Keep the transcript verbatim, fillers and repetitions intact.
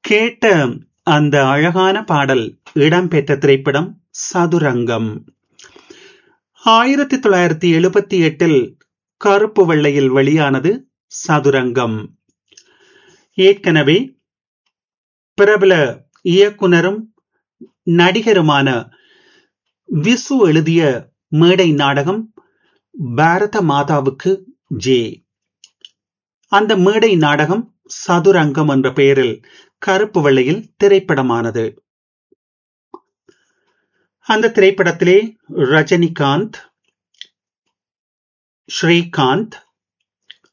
கேட்ட அந்த அழகான பாடல் இடம்பெற்ற திரைப்படம் சதுரங்கம். ஆயிரத்தி தொள்ளாயிரத்தி எழுபத்தி எட்டில் கருப்பு வெள்ளையில் வெளியானது சதுரங்கம். ஏற்கனவே பிரபல இயக்குனரும் நடிகருமான விசு எழுதிய மேடை நாடகம் பாரத மாதாவுக்கு ஜே. அந்த மேடை நாடகம் சதுரங்கம் என்ற பெயரில் கருப்பு வெள்ளையில் திரைப்படமானது. அந்த திரைப்படத்திலே ரஜினிகாந்த், ஸ்ரீகாந்த்,